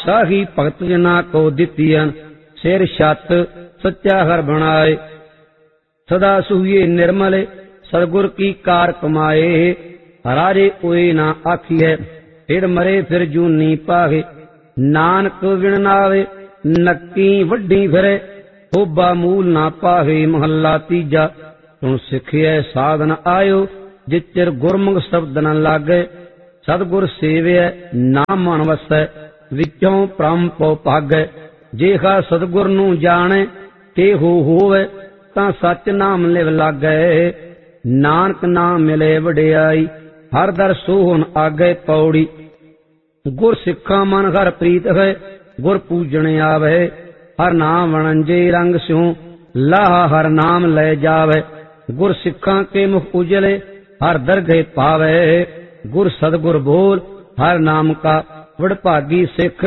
पातशाही भगत जना को दितियन सिर छत सच्चा हर बनाए। सदा सुहिए निर्मल सतगुर की कार कमाए। राजे कोई ना आखिए फिर मरे फिर जूनी पाहे। नानक विण नावे नक्की वड्डी फिरे होबा मूल ना पाहे। महला तीजा सुन सिखिए साधन आयो जिचर गुरमुख शब्द न लागे। सतगुर सेविय नाम मन वसै विचों प्रम पौ भागै। जेहा सतगुर नू जाने ते होवे तां सच नाम लिव लागै। नानक नाम मिले वडियाई हर दर सोहन आगे पौड़ी। गुर सिखा मन हर प्रीत है गुर पूजन आवे। हर नाम वणंजे रंग स्यों लाह हर नाम ले जावे। गुर सिखा के मुख उजले हर दरगह पावे। गुर सतगुर बोल हर नाम का वडभागी सिख